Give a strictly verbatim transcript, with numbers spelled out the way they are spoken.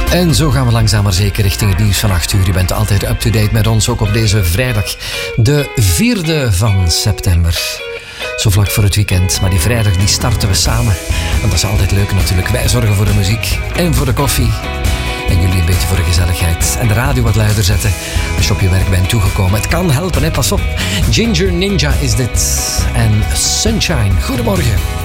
En zo gaan we langzaam maar zeker richting het nieuws van acht uur. U bent altijd up-to-date met ons, ook op deze vrijdag, de vierde van september. Zo vlak voor het weekend, maar die vrijdag die starten we samen. En dat is altijd leuk natuurlijk. Wij zorgen voor de muziek en voor de koffie. En jullie een beetje voor de gezelligheid. En de radio wat luider zetten als je op je werk bent toegekomen. Het kan helpen, hè? Pas op. Ginger Ninja is dit. En Sunshine. Goedemorgen.